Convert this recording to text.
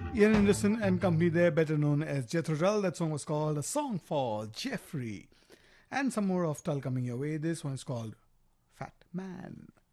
Ian Anderson and company there, better known as Jethro Tull. That song was called A Song for Jeffrey. And some more of Tull coming your way. This one is called Fat Man.